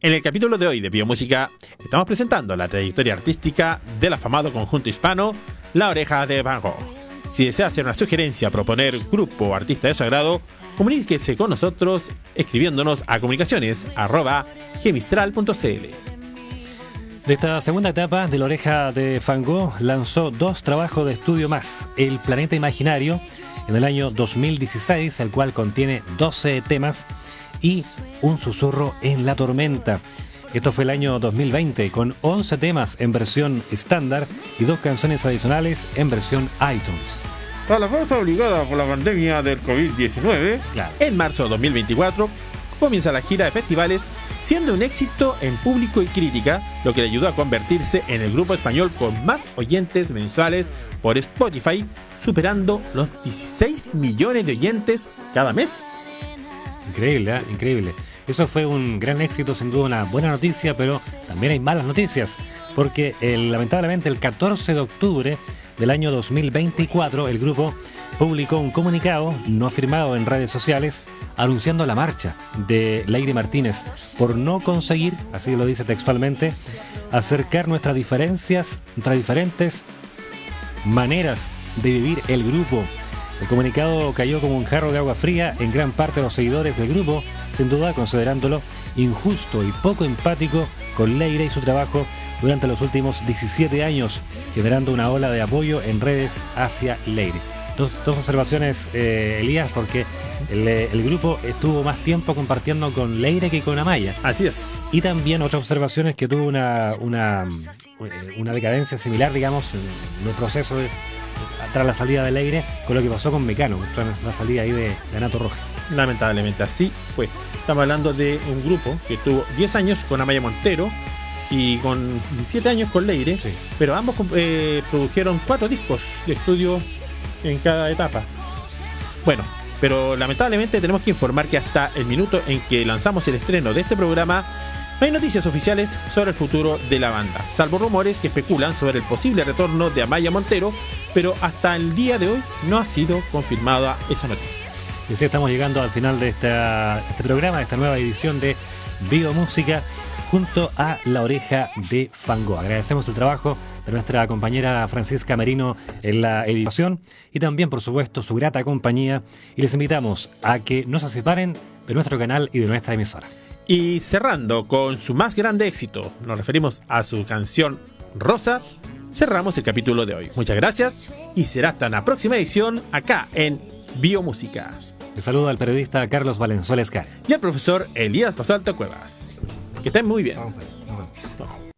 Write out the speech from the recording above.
En el capítulo de hoy de Biomúsica estamos presentando la trayectoria artística del afamado conjunto hispano La Oreja de Van Gogh. Si desea hacer una sugerencia, proponer grupo o artista de su agrado, comuníquese con nosotros escribiéndonos a comunicaciones@gemistral.cl. De esta segunda etapa de La Oreja de Van Gogh lanzó 2 trabajos de estudio más: El Planeta Imaginario en el año 2016, el cual contiene 12 temas, y Un Susurro en la Tormenta. Esto fue el año 2020, con 11 temas en versión estándar y 2 canciones adicionales en versión iTunes. Tras la pausa obligada por la pandemia del COVID-19, en marzo de 2024 comienza la gira de festivales, siendo un éxito en público y crítica, lo que le ayudó a convertirse en el grupo español con más oyentes mensuales por Spotify, superando los 16 millones de oyentes cada mes. Increíble, ¿eh? Increíble. Eso fue un gran éxito, sin duda una buena noticia, pero también hay malas noticias, porque lamentablemente el 14 de octubre del año 2024 el grupo publicó un comunicado no firmado en redes sociales anunciando la marcha de Leire Martínez por no conseguir, así lo dice textualmente, acercar nuestras diferentes maneras de vivir el grupo. El comunicado cayó como un jarro de agua fría en gran parte de los seguidores del grupo, sin duda considerándolo injusto y poco empático con Leire y su trabajo durante los últimos 17 años, generando una ola de apoyo en redes hacia Leire. Dos observaciones, Elías, porque el grupo estuvo más tiempo compartiendo con Leire que con Amaya. Así es. Y también otra observación es que tuvo una decadencia similar, digamos, en el proceso tras la salida de Leire, con lo que pasó con Mecano, tras la salida ahí de Anato Roja. Lamentablemente así fue. Estamos hablando de un grupo que tuvo 10 años con Amaya Montero y con 17 años con Leire, sí. Pero ambos produjeron 4 discos de estudio en cada etapa. Bueno, pero lamentablemente tenemos que informar que hasta el minuto en que lanzamos el estreno de este programa no hay noticias oficiales sobre el futuro de la banda, salvo rumores que especulan sobre el posible retorno de Amaya Montero, pero hasta el día de hoy no ha sido confirmada esa noticia. Y así estamos llegando al final de este programa, de esta nueva edición de Biomúsica, junto a La Oreja de Van Gogh. Agradecemos el trabajo de nuestra compañera Francisca Merino en la edición y también, por supuesto, su grata compañía, y les invitamos a que no se separen de nuestro canal y de nuestra emisora. Y cerrando con su más grande éxito, nos referimos a su canción Rosas, cerramos el capítulo de hoy. Muchas gracias y será hasta la próxima edición acá en Biomúsica. Les saluda al periodista Carlos Valenzuela Escar y al profesor Elías Basalto Cuevas. Que estén muy bien. Chao.